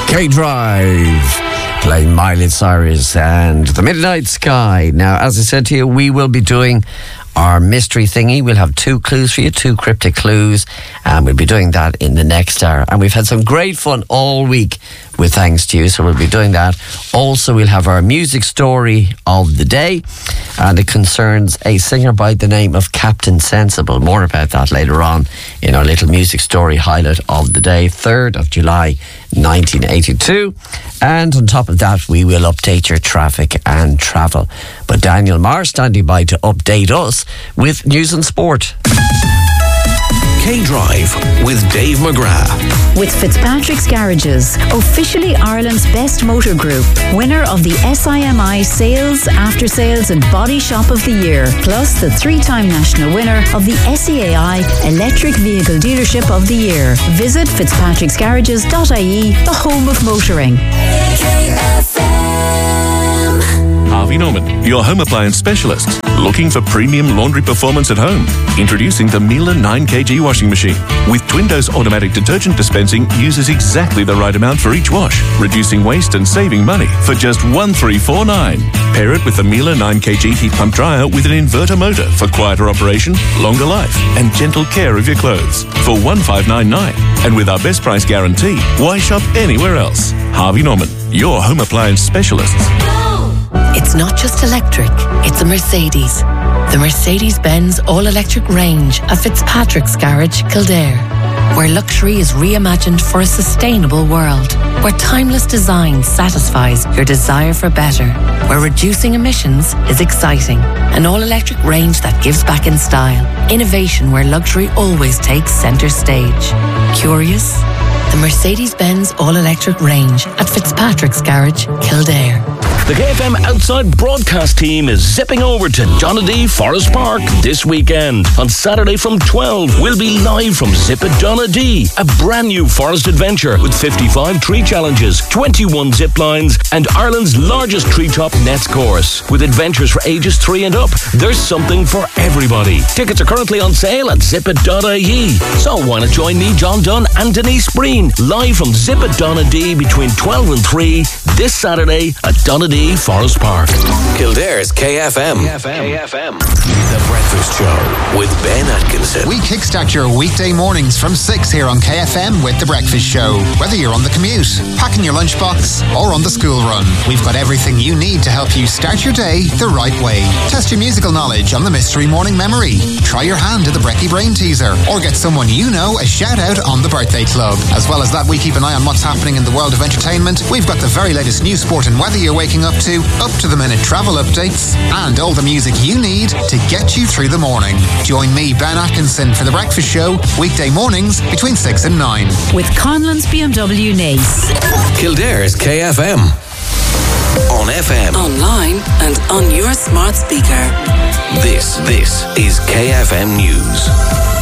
K-Drive, playing Miley Cyrus and The Midnight Sky. Now, as I said to you, we will be doing our mystery thingy. We'll have 2 clues for you, 2 cryptic clues, and we'll be doing that in the next hour. And we've had some great fun all week with Thanks to You, so we'll be doing that. Also, we'll have our music story of the day, and it concerns a singer by the name of Captain Sensible. More about that later on in our little music story highlight of the day, 3rd of July 1982. And on top of that, we will update your traffic and travel. But Daniel Marr standing by to update us with news and sport. K-Drive with Dave McGrath. With Fitzpatrick's Garages, officially Ireland's best motor group, winner of the SIMI Sales, After Sales and Body Shop of the Year, plus the 3-time national winner of the SEAI Electric Vehicle Dealership of the Year. Visit fitzpatricksgarages.ie, the home of motoring. Harvey Norman, your home appliance specialist. Looking for premium laundry performance at home? Introducing the Miele 9kg washing machine. With twin-dose automatic detergent dispensing, uses exactly the right amount for each wash, reducing waste and saving money for just $1,349. Pair it with the Miele 9kg heat pump dryer with an inverter motor for quieter operation, longer life, and gentle care of your clothes for $1,599. And with our best price guarantee, why shop anywhere else? Harvey Norman, your home appliance specialists. It's not just electric, it's a Mercedes. The Mercedes-Benz all-electric range at Fitzpatrick's Garage, Kildare, where luxury is reimagined for a sustainable world, where timeless design satisfies your desire for better, where reducing emissions is exciting. An all-electric range that gives back in style. Innovation where luxury always takes centre stage. Curious? The Mercedes-Benz all-electric range at Fitzpatrick's Garage, Kildare. The KFM Outside broadcast team is zipping over to Donadee Forest Park this weekend. On Saturday from 12, we'll be live from Zip at Donadee, a brand new forest adventure with 55 tree challenges, 21 zip lines, and Ireland's largest treetop nets course. With adventures for ages 3 and up, there's something for everybody. Tickets are currently on sale at zipit.ie. So why not join me, John Dunn, and Denise Breen, live from Zip at Donadee between 12 and 3 this Saturday at Donadee Forest Park. Kildare's KFM. The Breakfast Show with Ben Atkinson. We kickstart your weekday mornings from 6 here on KFM with The Breakfast Show. Whether you're on the commute, packing your lunchbox, or on the school run, we've got everything you need to help you start your day the right way. Test your musical knowledge on the Mystery Morning Memory. Try your hand at the Brecky Brain Teaser, or get someone you know a shout out on the Birthday Club. As well as that, we keep an eye on what's happening in the world of entertainment. We've got the very latest news, sport and weather you're waking up to the minute travel updates, and all the music you need to get you through the morning. Join me, Ben Atkinson, for The Breakfast Show, weekday mornings between 6 and 9. With Conlon's BMW Nace. Kildare's KFM. On FM. Online and on your smart speaker. This is KFM News.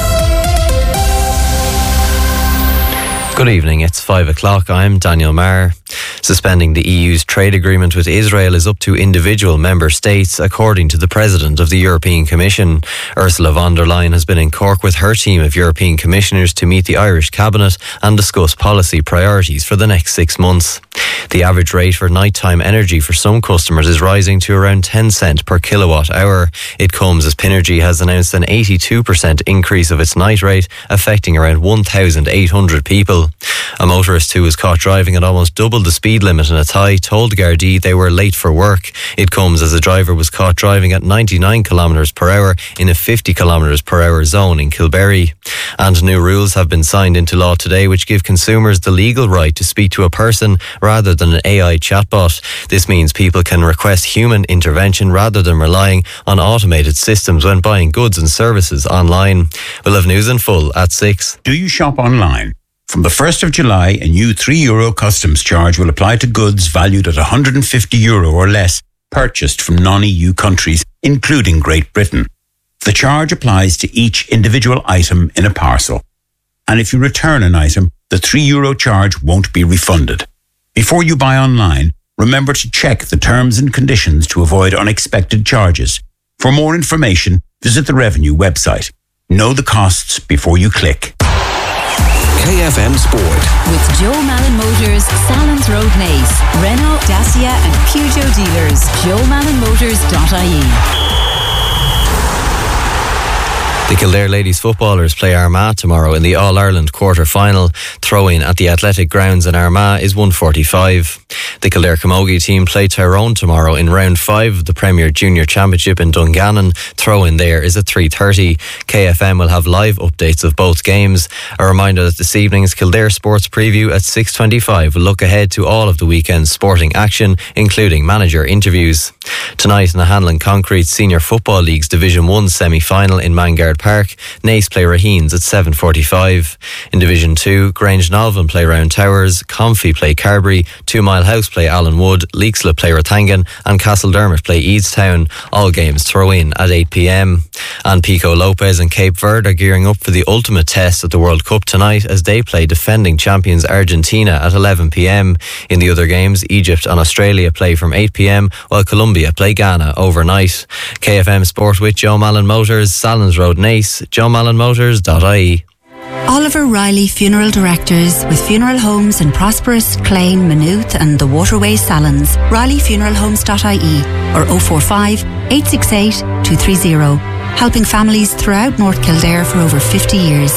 Good evening, it's 5 o'clock. I'm Daniel Marr. Suspending the EU's trade agreement with Israel is up to individual member states, according to the President of the European Commission. Ursula von der Leyen has been in Cork with her team of European Commissioners to meet the Irish Cabinet and discuss policy priorities for the next 6 months. The average rate for nighttime energy for some customers is rising to around 10 cents per kilowatt hour. It comes as Pinergy has announced an 82% increase of its night rate, affecting around 1,800 people. A motorist who was caught driving at almost double the speed limit in Athy told Gardaí they were late for work. It comes as a driver was caught driving at 99 km per hour in a 50 km per hour zone in Kilberry. And new rules have been signed into law today which give consumers the legal right to speak to a person rather than an AI chatbot. This means people can request human intervention rather than relying on automated systems when buying goods and services online. We'll have news in full at 6. Do you shop online? From the 1st of July, a new €3 customs charge will apply to goods valued at €150 or less purchased from non-EU countries, including Great Britain. The charge applies to each individual item in a parcel. And if you return an item, the €3 charge won't be refunded. Before you buy online, remember to check the terms and conditions to avoid unexpected charges. For more information, visit the Revenue website. Know the costs before you click. KFM Sport. With Joe Malin Motors, Salon's Motors. joemallonmotors.ie. The Kildare ladies footballers play Armagh tomorrow in the All-Ireland quarter-final. Throw-in at the Athletic Grounds in Armagh is 1:45. The Kildare Camogie team play Tyrone tomorrow in round 5 of the Premier Junior Championship in Dungannon. Throw-in there is at 3:30. KFM will have live updates of both games. A reminder that this evening's Kildare Sports Preview at 6:25 will look ahead to all of the weekend's sporting action, including manager interviews. Tonight in the Hanlon Concrete Senior Football League's Division 1 semi-final in Mangard Park, Naas play Raheens at 7:45. In Division 2, Grange Nolvan play Round Towers, Comfy play Carbery, 2 Mile House play Allen Wood, Leixlip play Rathangan and Castledermot play Eadstown. All games throw in at 8 p.m. And Pico Lopez and Cape Verde are gearing up for the ultimate test at the World Cup tonight as they play defending champions Argentina at 11 p.m. In the other games, Egypt and Australia play from 8 p.m, while Colombia play Ghana overnight. KFM Sport with Joe Mallon Motors, Sallins Road, Naas, joemallonmotors.ie. Oliver Riley Funeral Directors with funeral homes in Prosperous, Clane, Maynooth and the Waterways Sallins. RileyFuneralHomes.ie or 045 868 230. Helping families throughout North Kildare for over 50 years.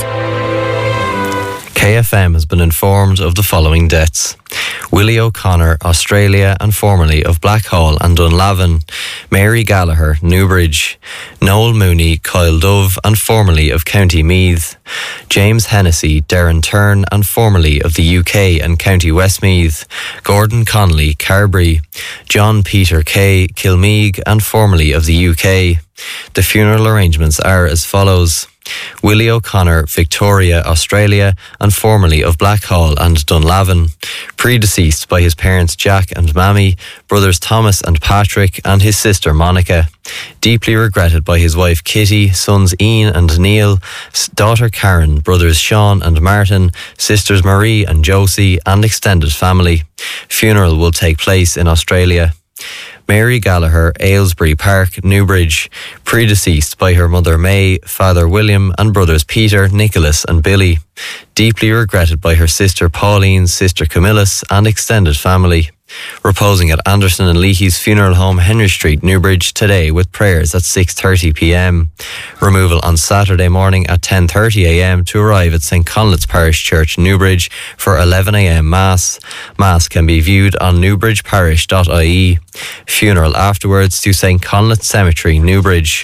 KFM has been informed of the following deaths. Willie O'Connor, Australia and formerly of Blackhall and Dunlavin. Mary Gallagher, Newbridge. Noel Mooney, Kyle Dove and formerly of County Meath. James Hennessy, Darren Turn and formerly of the UK and County Westmeath. Gordon Connolly, Carbery. John Peter Kay, Kilmeague and formerly of the UK. The funeral arrangements are as follows. Willie O'Connor, Victoria, Australia and formerly of Blackhall and Dunlavin. Predeceased by his parents Jack and Mammy, brothers Thomas and Patrick and his sister Monica. Deeply regretted by his wife Kitty, sons Ian and Neil, daughter Karen, brothers Sean and Martin, sisters Marie and Josie and extended family. Funeral will take place in Australia. Mary Gallagher, Aylesbury Park, Newbridge, predeceased by her mother May, father William and brothers Peter, Nicholas and Billy. Deeply regretted by her sister Pauline, sister Camillus and extended family. Reposing at Anderson and Leahy's Funeral Home, Henry Street, Newbridge today with prayers at 6:30 p.m. Removal on Saturday morning at 10:30 a.m. to arrive at St. Conleth's Parish Church, Newbridge for 11 a.m. Mass. Mass can be viewed on newbridgeparish.ie. Funeral afterwards to St. Conleth's Cemetery, Newbridge.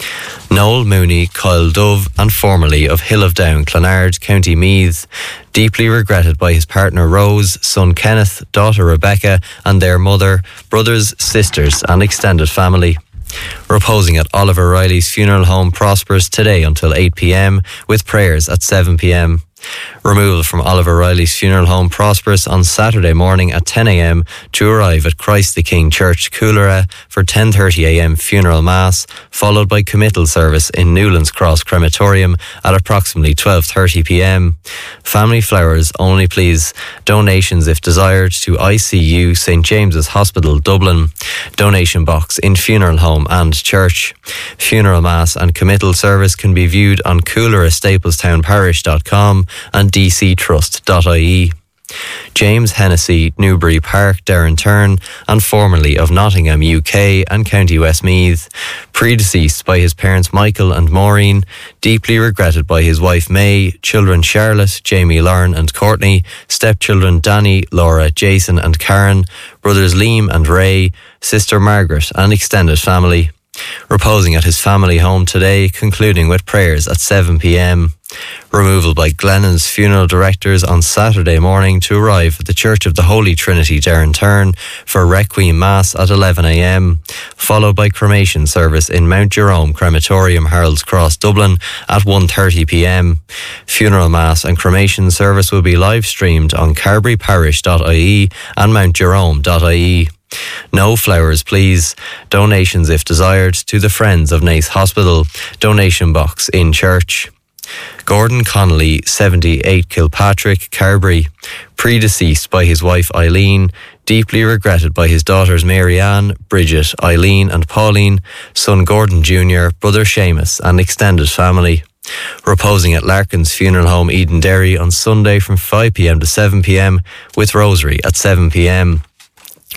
Noel Mooney, Kyle Dove and formerly of Hill of Down, Clonard, County Meath. Deeply regretted by his partner Rose, son Kenneth, daughter Rebecca and their mother, brothers, sisters and extended family. Reposing at Oliver Riley's Funeral Home, Prosperous today until 8 p.m. with prayers at 7 p.m. Removal from Oliver Riley's Funeral Home, Prosperous on Saturday morning at 10 a.m. to arrive at Christ the King Church, Coolera for 10:30 a.m. funeral mass, followed by committal service in Newlands Cross Crematorium at approximately 12:30 p.m. Family flowers only please. Donations if desired to ICU St James's Hospital, Dublin. Donation box in Funeral Home and Church. Funeral mass and committal service can be viewed on coolera-staplestownparish.com and dctrust.ie. James Hennessy, Newbury Park, Darren Turn and formerly of Nottingham, UK and County Westmeath. Predeceased by his parents Michael and Maureen. Deeply regretted by his wife May, children Charlotte, Jamie, Lauren and Courtney, stepchildren Danny, Laura, Jason and Karen, brothers Liam and Ray, sister Margaret and extended family. Reposing at his family home today, concluding with prayers at 7 p.m. Removal by Glennon's funeral directors on Saturday morning to arrive at the Church of the Holy Trinity, Darren Turn for Requiem Mass at 11 a.m, followed by cremation service in Mount Jerome Crematorium, Harold's Cross, Dublin at 1:30 p.m. Funeral Mass and cremation service will be live streamed on carberyparish.ie and mountjerome.ie. No flowers, please. Donations, if desired, to the Friends of Naas Hospital. Donation box in church. Gordon Connolly, 78 Kilpatrick, Carbery. Predeceased by his wife Eileen. Deeply regretted by his daughters Mary-Ann, Bridget, Eileen and Pauline. Son Gordon Jr., brother Seamus and extended family. Reposing at Larkin's Funeral Home, Eden Derry on Sunday from 5 p.m. to 7 p.m. with Rosary at 7 p.m.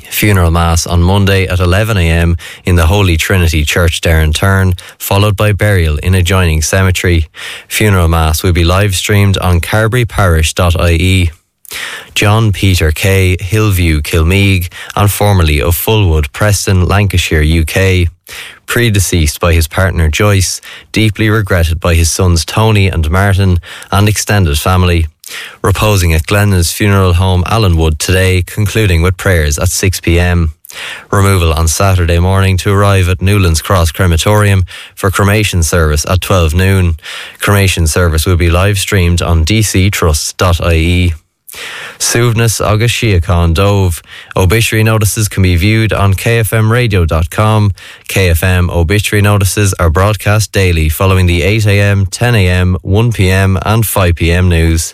Funeral Mass on Monday at 11 a.m. in the Holy Trinity Church, Derrenturn, followed by burial in adjoining cemetery. Funeral Mass will be live streamed on carberryparish.ie. John Peter Kay, Hillview, Kilmeague, and formerly of Fullwood, Preston, Lancashire, UK. Predeceased by his partner Joyce, deeply regretted by his sons Tony and Martin, and extended family. Reposing at Glenna's funeral home, Allenwood, today, concluding with prayers at 6 p.m. Removal on Saturday morning to arrive at Newlands Cross Crematorium for cremation service at 12 noon. Cremation service will be live streamed on dctrust.ie. Suivnus agus Síocháin Dóibh. Obituary notices can be viewed on kfmradio.com. KFM obituary notices are broadcast daily following the 8 a.m, 10 a.m, 1 p.m, and 5 p.m. news.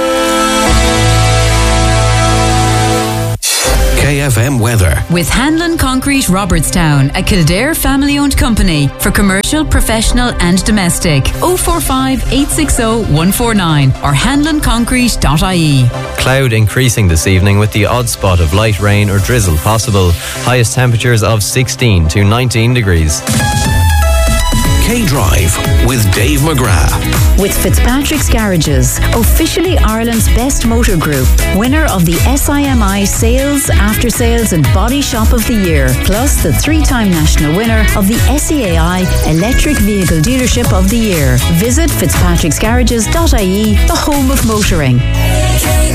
KFM weather. With Hanlon Concrete Robertstown, a Kildare family-owned company for commercial, professional and domestic. 045 860 149 or hanlonconcrete.ie. Cloud increasing this evening with the odd spot of light rain or drizzle possible. Highest temperatures of 16 to 19 degrees. K-Drive with Dave McGrath. With Fitzpatrick's Garages, officially Ireland's best motor group, winner of the SIMI Sales, After Sales and Body Shop of the Year, plus the 3-time national winner of the SEAI Electric Vehicle Dealership of the Year. Visit fitzpatricksgarages.ie, the home of motoring.